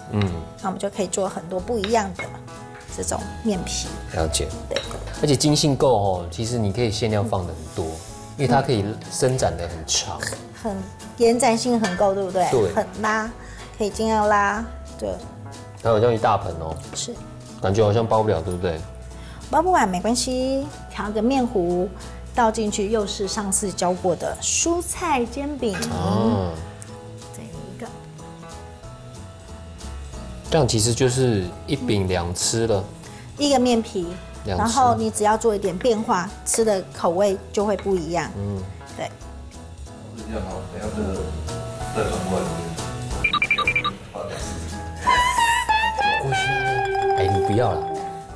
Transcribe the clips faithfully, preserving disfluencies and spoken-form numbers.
嗯， 那我们就可以做很多不一样的这种面皮。 了解。 对， 而且筋性够哦，其实你可以馅料放的很多，因为它可以伸展的很长， 很延展性很够，对不对？ 对， 很拉，可以尽量拉。对， 还有像一大盆哦， 是， 感觉好像包不了，对不对？ 包不完没关系，调个面糊倒进去，又是上次教过的蔬菜煎饼。 哦， 这一个， 这样其实就是一饼两吃了。 一个面皮， 两吃然后你只要做一点变化，吃的口味就会不一样。 嗯， 对。 是这样好，等下这个再转过来。 过去，哎，你不要了。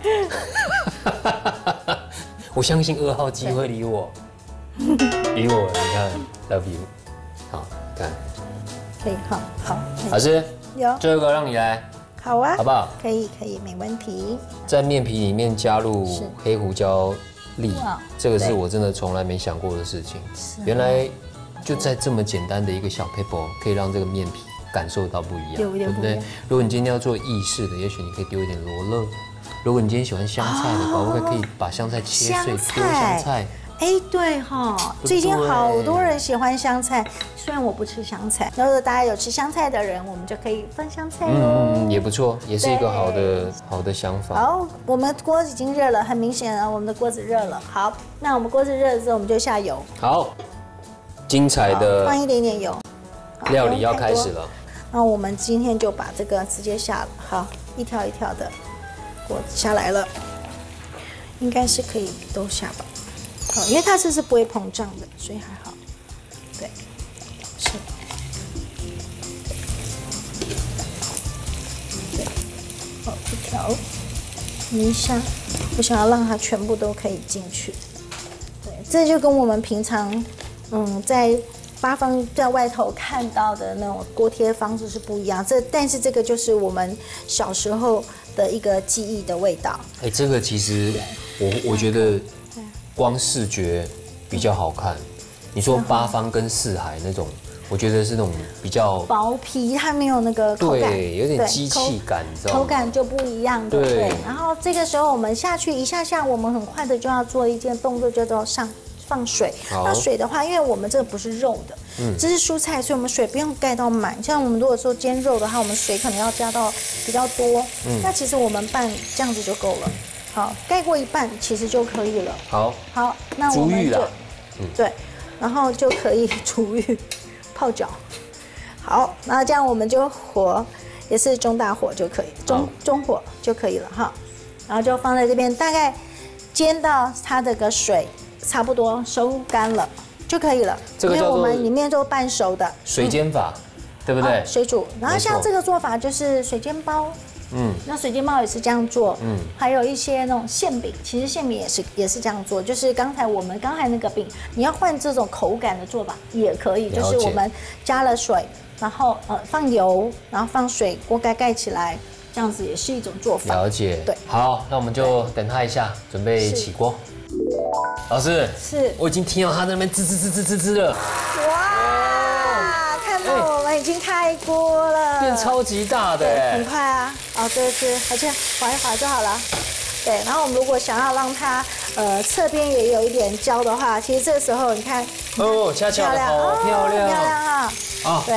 我相信二号机会理我，理我，你看 ，love you， 好，看， 可以，好，好， 老师， 有， 最后一个让你来， 好啊， 好不好？ 可以，可以，没问题。 在面皮里面加入是黑胡椒粒哇， 这个是对我真的从来没想过的事情。原来就在这么简单的一个小 paper， 可以让这个面皮感受到不一样， 有点不一样对？如果你今天要做意式的，也许你可以丢一点罗勒。如果你今天喜欢香菜的话，会可以把香菜切碎，丢香菜。 哎，对哈， 对最近好多人喜欢香菜，虽然我不吃香菜，如果大家有吃香菜的人，我们就可以放香菜嗯哟。 嗯嗯，也不错，也是一个好的好的想法。 好，我们锅已经热了，很明显啊，我们的锅子热了。好，那我们锅子热了之后，我们就下油， 好，精彩的放一点点油。好料理要开始。 不用太多了。 那我们今天就把这个直接下了，好，一条一条的锅子下来了，应该是可以都下吧。好，因为它这是不会膨胀的，所以还好。对，是。对，好，一条，一下，我想要让它全部都可以进去。对，这就跟我们平常，嗯，在八方在外头看到的那种锅贴方式是不一样。这，但是这个就是我们小时候的一个记忆的味道。 哎，这个其实我我觉得光视觉比较好看。你说八方跟四海那种，我觉得是那种比较薄皮，它没有那个口感， 对，有点机器感，你知道吗？ 口感就不一样，对不对？然后这个时候我们下去一下下，我们很快的就要做一件动作，叫做上放水。那水的话，因为我们这个不是肉的，嗯，这是蔬菜，所以我们水不用盖到满。像我们如果说煎肉的话，我们水可能要加到比较多，嗯，那其实我们拌这样子就够了。好，盖过一半其实就可以了。 好， 好，那我们就嗯， 对，然后就可以煮浴泡脚。好，那这样我们就火也是中大火就可以，中中火就可以了哈。然后就放在这边，大概煎到它的个水差不多收干了就可以了。 这个叫做因为我们里面都半熟的水煎法，对不对？ 水煮。然后像这个做法就是水煎包。嗯，那水煎包也是这样做，嗯，还有一些那种馅饼，其实馅饼也是也是这样做，就是刚才我们刚才那个饼，你要换这种口感的做法也可以，就是我们加了水，然后呃放油，然后放水，锅盖盖起来，这样子也是一种做法。 了解， 对， 好，那我们就等它一下，准备起锅。老师， 是， 我已经听到它在那边滋滋滋滋滋滋了。 哇，看到我们已经开锅了， 变超级大的， 对，很快啊，哦，对对，而且划一划就好了。对，然后我们如果想要让它呃侧边也有一点焦的话，其实这个时候你看， 哦，恰恰的好漂亮， 漂亮啊， 啊， 对。